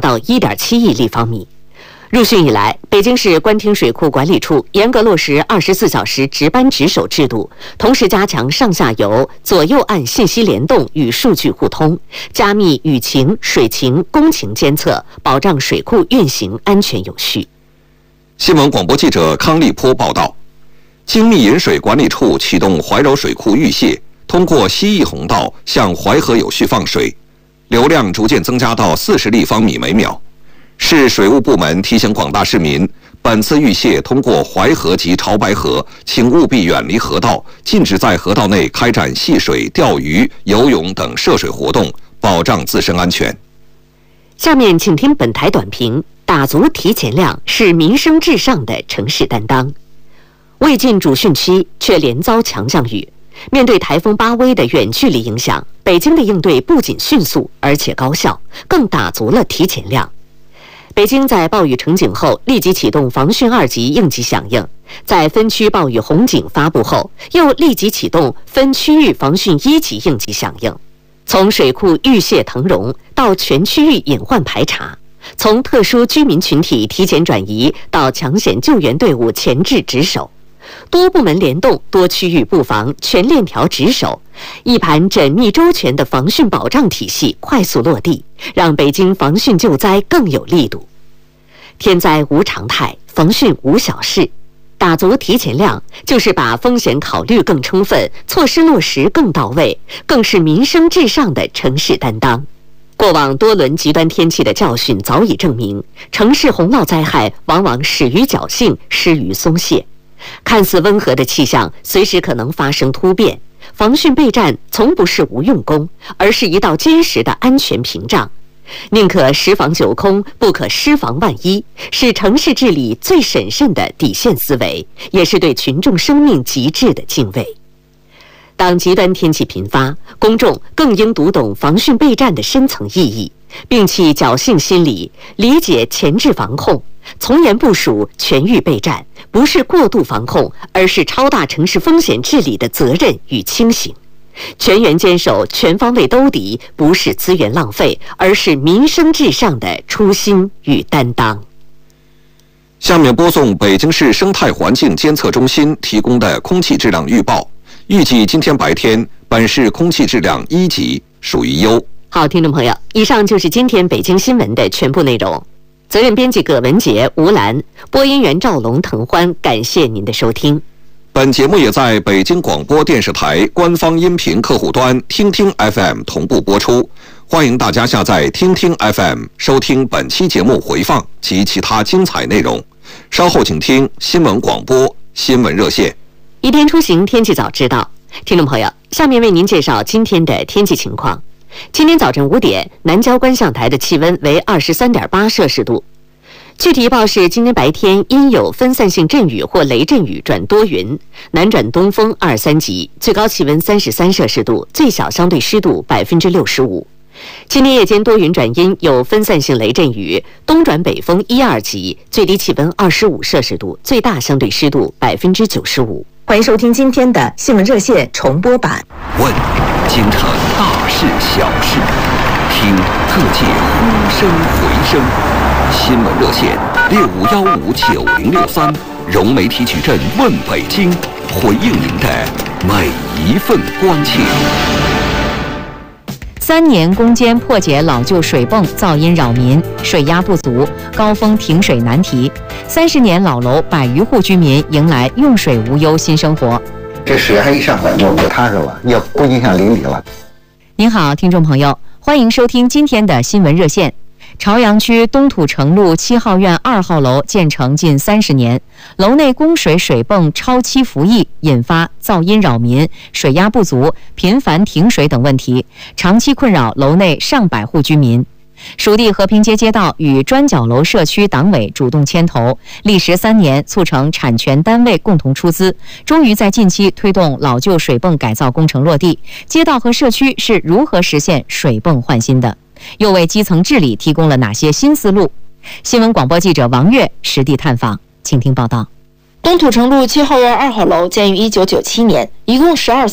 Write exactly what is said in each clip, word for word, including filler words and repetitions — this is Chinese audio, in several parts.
到 一点七亿立方米。入汛以来，北京市官厅水库管理处严格落实二十四小时值班值守制度，同时加强上下游、左右岸信息联动与数据互通，加密雨情、水情、工情监测，保障水库运行安全有序。 新闻广播记者康立波报道，精密引水管理处启动怀柔水库预泄，通过西义洪道向淮河有序放水，流量逐渐增加到四十立方米每秒。市水务部门提醒广大市民，本次预泄通过淮河及潮白河，请务必远离河道，禁止在河道内开展戏水、钓鱼、游泳等涉水活动，保障自身安全。 下面请听本台短评：打足提前量是民生至上的城市担当。未进主汛期，却连遭强降雨。面对台风巴威的远距离影响，北京的应对不仅迅速，而且高效，更打足了提前量。北京在暴雨成警后，立即启动防汛二级应急响应；在分区暴雨红警发布后，又立即启动分区域防汛一级应急响应。从水库预泄腾容到全区域隐患排查，从特殊居民群体提前转移到抢险救援队伍前置值守，多部门联动，多区域布防，全链条值守，一盘缜密周全的防汛保障体系快速落地，让北京防汛救灾更有力度。天灾无常态，防汛无小事，打足提前量就是把风险考虑更充分，措施落实更到位，更是民生至上的城市担当。过往多轮极端天气的教训早已证明，城市洪涝灾害往往始于侥幸，失于松懈。看似温和的气象，随时可能发生突变。防汛备战从不是无用功，而是一道坚实的安全屏障。宁可十防九空，不可失防万一，是城市治理最审慎的底线思维，也是对群众生命极致的敬畏。当极端天气频发，公众更应读懂防汛备战的深层意义，摒弃侥幸心理，理解前置防控。从严部署全域备战，不是过度防控，而是超大城市风险治理的责任与清醒。全员坚守、全方位兜底，不是资源浪费，而是民生至上的初心与担当。 下面播送北京市生态环境监测中心提供的空气质量预报。预计今天白天，本市空气质量一级，属于优。 好，听众朋友，以上就是今天北京新闻的全部内容。责任编辑葛文杰、吴兰，播音员赵龙、滕欢，感谢您的收听。 本节目也在北京广播电视台官方音频客户端听听 F M 同步播出，欢迎大家下载听听 F M 收听本期节目回放及其他精彩内容。稍后请听新闻广播、新闻热线。 一天出行，天气早知道。听众朋友，下面为您介绍今天的天气情况。今天早晨五点，南郊观象台的气温为 二十三点八摄氏度。具体预报是，今天白天阴有分散性阵雨或雷阵雨转多云，南转东风二三级，最高气温三十三摄氏度，最小相对湿度百分之六十五。今天夜间多云转阴，有分散性雷阵雨，东转北风一二级，最低气温二十五摄氏度，最大相对湿度百分之九十五。欢迎收听今天的新闻热线重播版。 问京城大事小事，听各界呼声回声。新闻热线六五幺五九零六三，融媒体矩阵问北京，回应您的每一份关切。 三年攻坚破解老旧水泵噪音扰民、水压不足、高峰停水难题，三十年老楼百余户居民迎来用水无忧新生活。 这水还一上来就不踏实了，也不影响邻里了。 您好，听众朋友，欢迎收听今天的新闻热线。朝阳区东土城路七号院二号楼建成近三十年，楼内供水水泵超期服役，引发噪音扰民、水压不足、频繁停水等问题，长期困扰楼内上百户居民。属地和平街街道与砖角楼社区党委主动牵头，历时三年，促成产权单位共同出资，终于在近期推动老旧水泵改造工程落地。街道和社区是如何实现水泵换新的？又为基层治理提供了哪些新思路？新闻广播记者王悦实地探访，请听报道。 东土城路七号院二号楼建于一九九七年，一共十二层，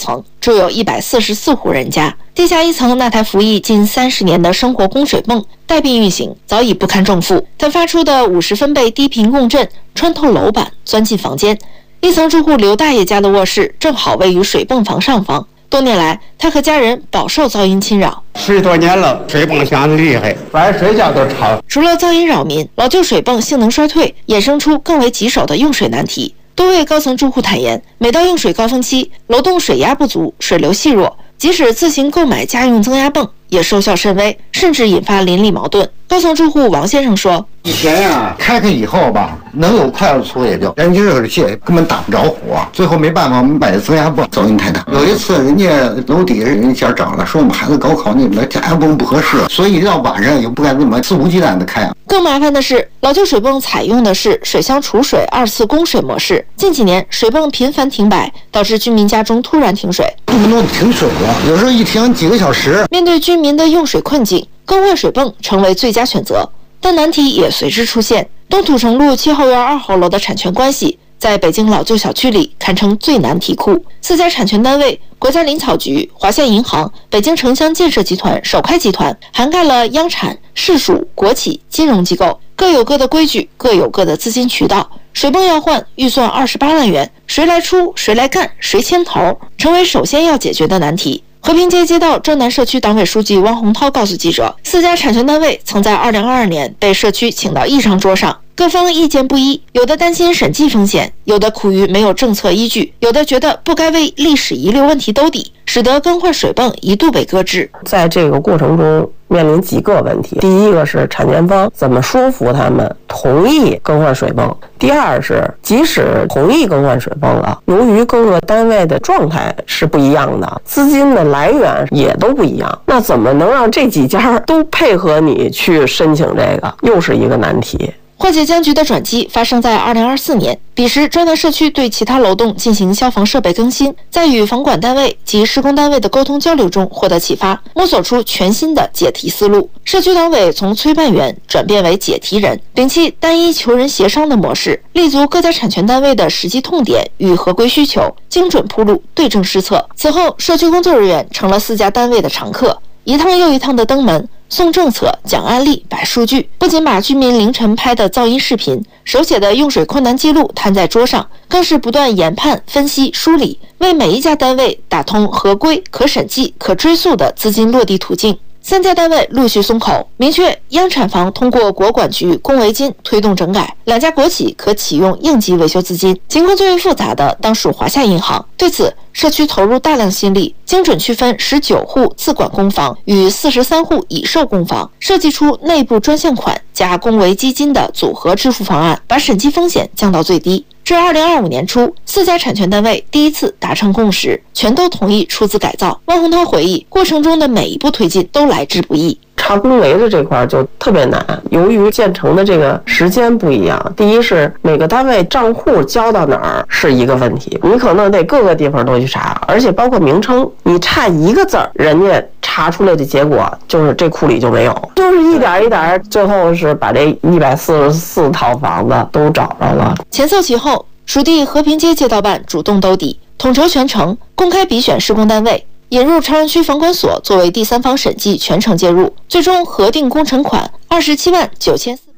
住有一百四十四户人家。地下一层那台服役近三十年的生活供水泵带病运行，早已不堪重负，它发出的五十分贝低频共振穿透楼板钻进房间。一层住户刘大爷家的卧室正好位于水泵房上方，多年来他和家人饱受噪音侵扰。 十多年了，水泵响得厉害，晚上睡觉都吵。 除了噪音扰民，老旧水泵性能衰退，衍生出更为棘手的用水难题。多位高层住户坦言，每到用水高峰期，楼栋水压不足，水流细弱，即使自行购买家用增压泵，也收效甚微，甚至引发邻里矛盾。高层住户王先生说：“ 以前呀、啊，开开以后吧，能有快乐粗也就，人家热气根本打不着火，最后没办法，我们买增压泵，噪音太大。有一次，人家楼底下人家长了，说我们孩子高考，你们加压泵不合适，所以到晚上也不敢这么肆无忌惮的开啊。” 更麻烦的是，老旧水泵采用的是水箱储水二次供水模式，近几年水泵频繁停摆，导致居民家中突然停水， 动不动停水了，有时候一停几个小时。 面对居民的用水困境，更换水泵成为最佳选择，但难题也随之出现。东土城路七号院二号楼的产权关系，在北京老旧小区里堪称最难题库。四家产权单位：国家林草局、华夏银行、北京城乡建设集团、首开集团，涵盖了央产、市属、国企、金融机构，各有各的规矩，各有各的资金渠道。水泵要换，预算二十八万元，谁来出？谁来干？谁牵头？成为首先要解决的难题。和平街街道专南社区党委书记汪洪涛告诉记者，四家产权单位曾在二零二二年被社区请到议程桌上，各方意见不一，有的担心审计风险，有的苦于没有政策依据，有的觉得不该为历史遗留问题兜底，使得更换水泵一度被搁置。 在这个过程中面临几个问题，第一个是产权方怎么说服他们同意更换水泵，第二是即使同意更换水泵了，由于各个单位的状态是不一样的，资金的来源也都不一样，那怎么能让这几家都配合你去申请这个，又是一个难题。 化解僵局的转机发生在二零二四年，彼时专南社区对其他楼栋进行消防设备更新，在与房管单位及施工单位的沟通交流中获得启发，摸索出全新的解题思路。社区党委从催办员转变为解题人，摒弃单一求人协商的模式，立足各家产权单位的实际痛点与合规需求，精准铺路，对症施策。此后，社区工作人员成了四家单位的常客，一趟又一趟的登门送政策、讲案例、摆数据，不仅把居民凌晨拍的噪音视频、手写的用水困难记录摊在桌上，更是不断研判、分析、梳理，为每一家单位打通合规、可审计、可追溯的资金落地途径。三家单位陆续松口，明确央产房通过国管局公维金推动整改，两家国企可启用应急维修资金。情况最为复杂的当属华夏银行，对此社区投入大量心力，精准区分十九户自管公房与四十三户已售公房，设计出内部专项款加公维基金的组合支付方案，把审计风险降到最低。至二零二五年初，四家产权单位第一次达成共识，全都同意出资改造。汪洪涛回忆，过程中的每一步推进都来之不易。 查公维的这块就特别难，由于建成的这个时间不一样，第一是每个单位账户交到哪儿是一个问题，你可能得各个地方都去查，而且包括名称，你差一个字儿，人家查出来的结果就是这库里就没有，就是一点一点，最后是把这一百四十四套房子都找着了。 前奏其后，属地和平街街道办主动兜底，统筹全程，公开比选施工单位，引入朝阳区房管所作为第三方审计全程介入，最终核定工程款二十七万九千四。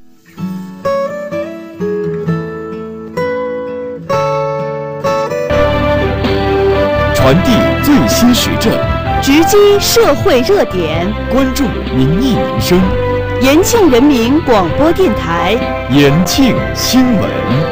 传递最新时政， 直击社会热点， 关注民意民生。 延庆人民广播电台， 延庆新闻。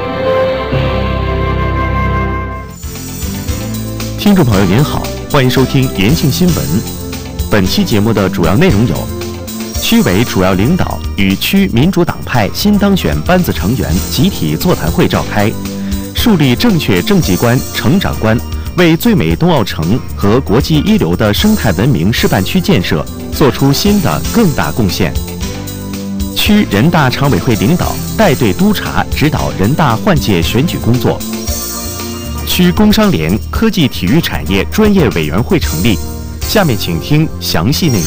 听众朋友您好，欢迎收听延庆新闻。本期节目的主要内容有：区委主要领导与区民主党派新当选班子成员集体座谈会召开，树立正确政绩观、成长观，为最美冬奥城和国际一流的生态文明示范区建设做出新的更大贡献。区人大常委会领导带队督查指导人大换届选举工作。区工商联科技体育产业专业委员会成立。下面请听详细内容。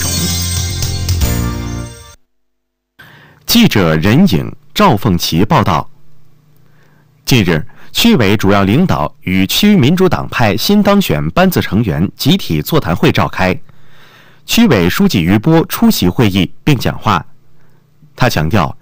记者任颖、赵凤琪报道。近日， 区委主要领导与区民主党派新当选班子成员集体座谈会召开，区委书记于波出席会议并讲话。他强调，